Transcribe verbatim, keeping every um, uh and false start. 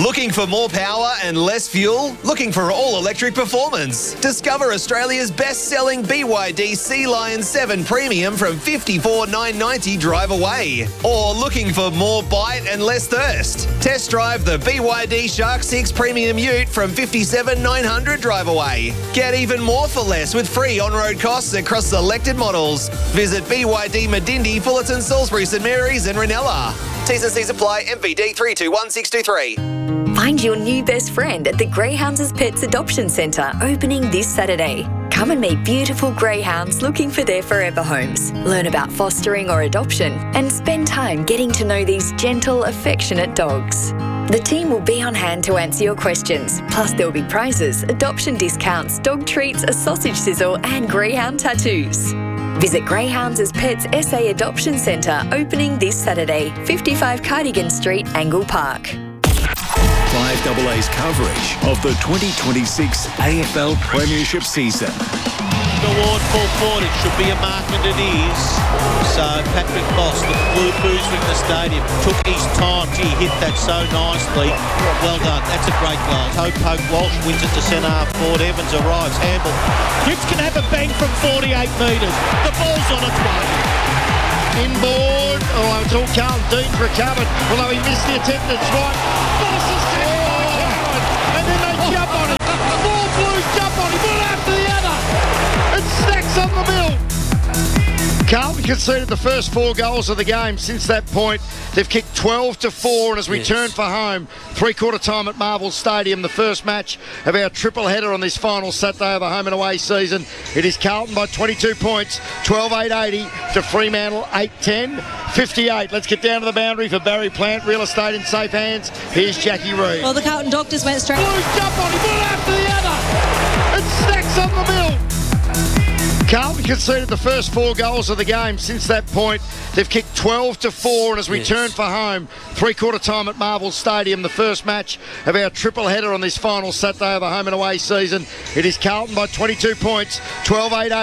Looking for more power and less fuel? Looking for all-electric performance? Discover Australia's best-selling B Y D Sea Lion seven Premium from fifty-four thousand nine hundred ninety dollars drive away. Or looking for more bite and less thirst? Test drive the B Y D Shark six Premium Ute from fifty-seven thousand nine hundred dollars drive away. Get even more for less with free on-road costs across selected models. Visit B Y D Medindi, Fullerton, Salisbury, St Mary's and Ranella. T's and C's apply. M V D three two one six two three. Find your new best friend at the Greyhounds Pets Adoption Centre, opening this Saturday. Come and meet beautiful greyhounds looking for their forever homes. Learn about fostering or adoption and spend time getting to know these gentle, affectionate dogs. The team will be on hand to answer your questions. Plus there will be prizes, adoption discounts, dog treats, a sausage sizzle and greyhound tattoos. Visit Greyhounds Pets S A Adoption Centre, opening this Saturday, fifty-five Cardigan Street, Angle Park. five A A's coverage of the twenty twenty-six A F L Premiership season. Award full forward, it should be a mark and it is. So Patrick Boss, the blue boozer in the stadium, took his time. Gee, hit that so nicely. Well done, that's a great goal. Toe poke, Walsh wins it to centre half forward. Evans arrives, Handball. Cripps can have a bang from forty-eight metres. The ball's on its way. Inboard, oh, it's all Carlton Deans recovered, although he missed the attempt, it's right. Boss is taken by Cowan, and then they jump on it. Four Blues jump on him, one after the other. It stacks on the middle. Carlton conceded the first four goals of the game. Since that point, they've kicked twelve to four, and as we Yes. turn for home, three-quarter time at Marvel Stadium, the first match of our triple header on this final Saturday of the home and away season. It is Carlton by twenty-two points, twelve eight eighty to Fremantle eight ten fifty-eight. Let's get down to the boundary for Barry Plant. Real estate in safe hands. Here's Jackie Reid. Well, the Carlton doctors went straight. Blues jump on him, one after the other. It stacks on the middle. Carlton conceded the first four goals of the game. Since that point, they've kicked twelve to four, and as we Yes. turn for home, three-quarter time at Marvel Stadium, the first match of our triple header on this final Saturday of the home and away season. It is Carlton by twenty-two points, twelve eight eighty